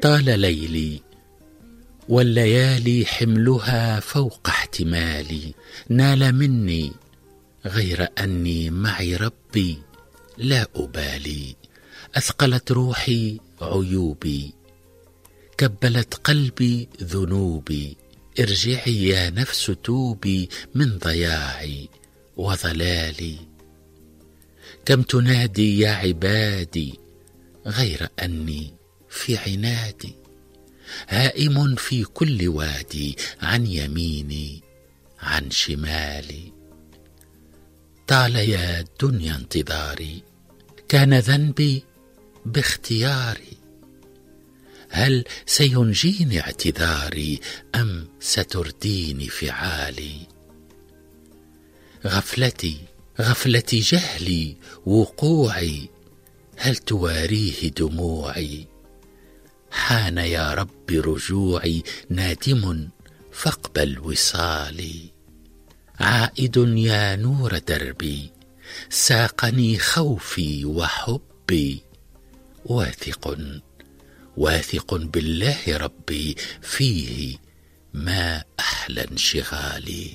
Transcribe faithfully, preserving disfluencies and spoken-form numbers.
طال ليلي والليالي حملها فوق احتمالي، نال مني غير أني معي ربي لا أبالي. أثقلت روحي عيوبي، كبلت قلبي ذنوبي، ارجعي يا نفس توبي من ضياعي وضلالي. كم تنادي يا عبادي غير أني في عنادي، هائم في كل وادي عن يميني عن شمالي. طال يا الدنيا انتظاري، كان ذنبي باختياري، هل سينجيني اعتذاري أم سترديني فعالي؟ غفلتي غفلتي جهلي وقوعي، هل تواريه دموعي؟ حان يا رب رجوعي، نادم فاقبل وصالي. عائد يا نور دربي، ساقني خوفي وحبي، واثق واثق بالله ربي، فيه ما أحلى انشغالي.